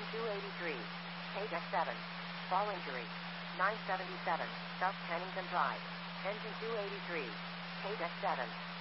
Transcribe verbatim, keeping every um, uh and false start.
two eighty-three. Page seven. Fall injury. nine seventy-seven. South Pennington Drive. Engine two eighty-three. Page seven.